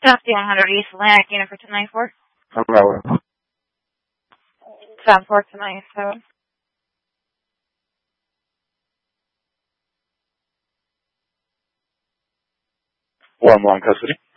Dusty 100 East Atlantic, unit for 1094. Hello. 74 to 97. 1 custody.